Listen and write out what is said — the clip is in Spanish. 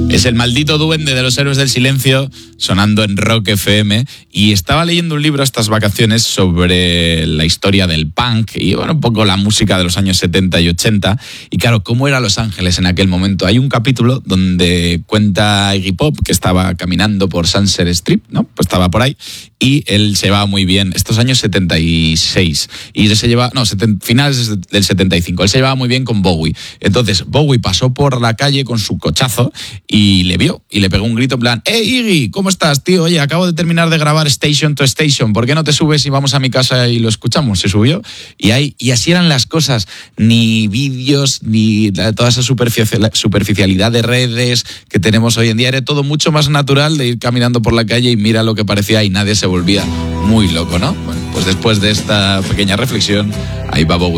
Es el maldito duende de los Héroes del Silencio sonando en Rock FM. Y estaba leyendo un libro estas vacaciones sobre la historia del punk y bueno, un poco la música de los años 70 y 80. Y claro, cómo era Los Ángeles en aquel momento. Hay un capítulo donde cuenta Iggy Pop que estaba caminando por Sunset Strip, ¿no? Pues estaba por ahí y él se llevaba muy bien. Estos años 76. Y él se lleva, no, finales del 75. Él se llevaba muy bien con Bowie. Entonces Bowie pasó por la calle con su cochazo y le vio y le pegó un grito en plan: ¡Hey Iggy! ¿Cómo estás, tío? Oye, acabo de terminar de grabar Station to Station, ¿por qué no te subes y vamos a mi casa y lo escuchamos? Se subió y así eran las cosas. Ni vídeos, ni toda esa superficialidad de redes que tenemos hoy en día. Era todo mucho más natural de ir caminando por la calle y mira lo que parecía y nadie se volvía muy loco, ¿no? Bueno, pues después de esta pequeña reflexión, ahí va Bowie.